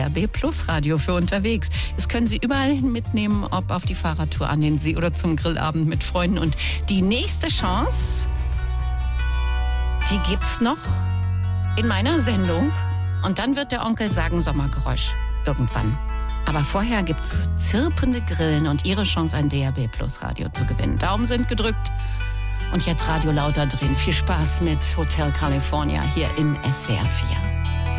DAB Plus Radio für unterwegs. Das können Sie überall hin mitnehmen, ob auf die Fahrradtour an den See oder zum Grillabend mit Freunden. Und die nächste Chance, die gibt's noch in meiner Sendung. Und dann wird der Onkel sagen Sommergeräusch irgendwann. Aber vorher gibt's zirpende Grillen und Ihre Chance, ein DAB Plus Radio zu gewinnen. Daumen sind gedrückt. Und jetzt Radio lauter drehen. Viel Spaß mit Hotel California hier in SWR 4.